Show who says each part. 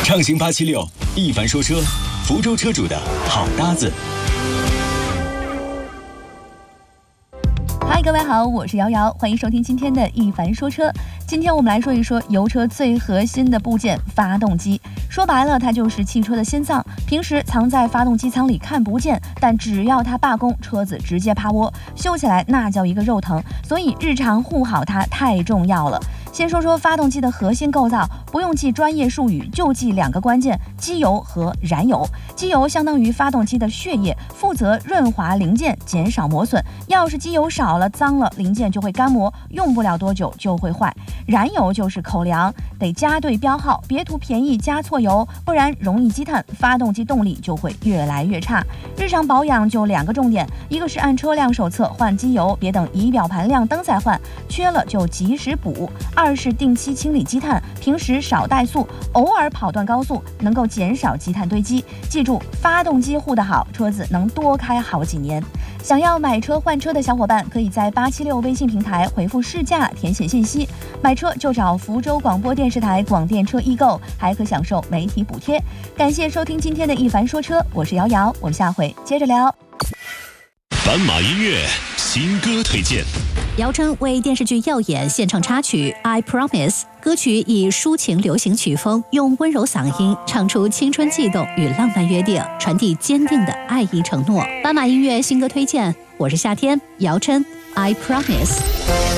Speaker 1: 畅行876，一凡说车，福州车主的好搭子。
Speaker 2: 嗨，各位好，我是瑶瑶，欢迎收听今天的一凡说车。今天我们来说一说油车最核心的部件——发动机。说白了，它就是汽车的心脏，平时藏在发动机舱里看不见，但只要它罢工，车子直接趴窝，修起来那叫一个肉疼。所以日常护好它太重要了。先说说发动机的核心构造，不用记专业术语，就记两个关键：机油和燃油。机油相当于发动机的血液，负责润滑零件，减少磨损。要是机油少了、脏了，零件就会干磨，用不了多久就会坏。燃油就是口粮，得加对标号，别图便宜加错油，不然容易积碳，发动机动力就会越来越差。日常保养就两个重点，一个是按车辆手册换机油，别等仪表盘亮灯再换，缺了就及时补；二是定期清理积碳，平时少怠速，偶尔跑段高速，能够减少积碳堆积。记住，发动机护得好，车子能多开好几年。想要买车换车的小伙伴，可以在876微信平台回复试驾填写信息，买车就找福州广播电视台广电车易购，还可享受媒体补贴。感谢收听今天的一凡说车，我是瑶瑶，我们下回接着聊。
Speaker 3: 斑马音乐新歌推荐。
Speaker 4: 姚琛为电视剧《耀眼》献唱插曲《I Promise》，歌曲以抒情流行曲风，用温柔嗓音唱出青春悸动与浪漫约定，传递坚定的爱意承诺。斑马音乐新歌推荐，我是夏天，姚琛《I Promise》。